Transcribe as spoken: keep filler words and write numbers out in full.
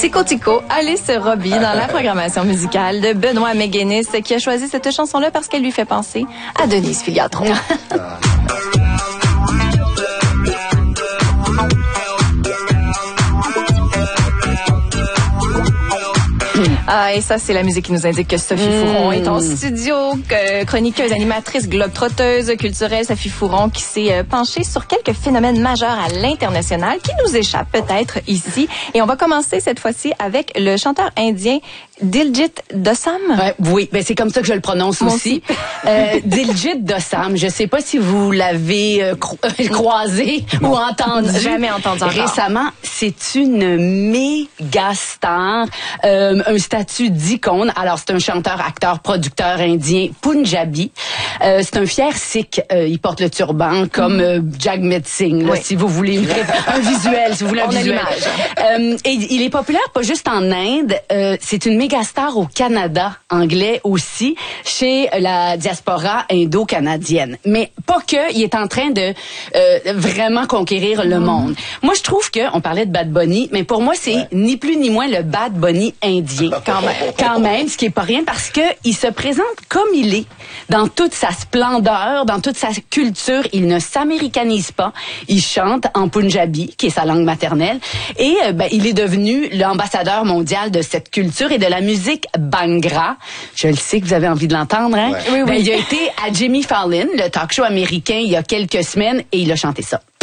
Tico Tico, Alice Robbie dans la programmation musicale de Benoît Méguénis qui a choisi cette chanson-là parce qu'elle lui fait penser à Denise Filiatron. Ah, et ça, c'est la musique qui nous indique que Sophie mmh. Fouron est en studio, euh, chroniqueuse, animatrice, globe-trotteuse culturelle. Sophie Fouron qui s'est euh, penchée sur quelques phénomènes majeurs à l'international qui nous échappent peut-être ici. Et on va commencer cette fois-ci avec le chanteur indien Diljit Dosanjh. Ouais, oui, ben c'est comme ça que je le prononce Moi aussi. aussi. euh, Diljit Dosanjh, je sais pas si vous l'avez euh, cro croisé ou entendu. Jamais entendu encore. Récemment, c'est une méga star, euh, un statut d'icône. Alors, c'est un chanteur, acteur, producteur indien punjabi. Euh, c'est un fier sikh. Euh, il porte le turban comme euh, Jagmeet Singh, là, oui. si vous voulez un visuel, si vous voulez un On visuel. Euh, et il est populaire pas juste en Inde, euh, c'est une méga star au Canada, anglais aussi, chez la diaspora indo-canadienne. Mais pas que, il est en train de euh, vraiment conquérir le mmh. monde. Moi, je trouve que, on parlait de Bad Bunny, mais pour moi, c'est ouais. ni plus ni moins le Bad Bunny indien. Quand même. Quand même, ce qui est pas rien parce que il se présente comme il est, dans toute sa splendeur, dans toute sa culture. Il ne s'américanise pas. Il chante en punjabi, qui est sa langue maternelle, et euh, ben, il est devenu l'ambassadeur mondial de cette culture et de la musique Bhangra. Je le sais que vous avez envie de l'entendre, hein? Ouais. Oui, oui. Ben, il a été à Jimmy Fallon, le talk show américain, il y a quelques semaines, et il a chanté ça.